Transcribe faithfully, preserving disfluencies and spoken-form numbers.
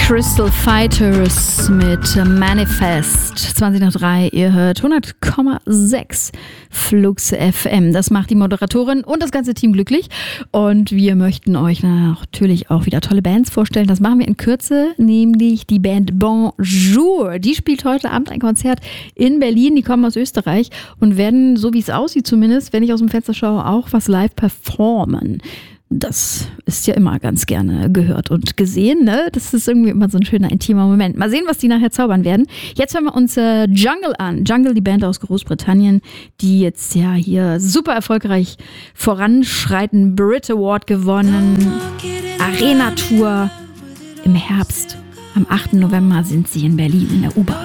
Crystal Fighters mit Manifest. zwanzig nach drei, ihr hört hundert Komma sechs Flux F M. Das macht die Moderatorin und das ganze Team glücklich. Und wir möchten euch natürlich auch wieder tolle Bands vorstellen. Das machen wir in Kürze, nämlich die Band Bonjour. Die spielt heute Abend ein Konzert in Berlin. Die kommen aus Österreich und werden, so wie es aussieht zumindest, wenn ich aus dem Fenster schaue, auch was live performen. Das ist ja immer ganz gerne gehört und gesehen, ne? Das ist irgendwie immer so ein schöner, intimer Moment. Mal sehen, was die nachher zaubern werden. Jetzt hören wir uns äh, Jungle an. Jungle, die Band aus Großbritannien, die jetzt ja hier super erfolgreich voranschreiten. Brit Award gewonnen, Arena-Tour im Herbst. Am achten November sind sie in Berlin in der U-Bahn.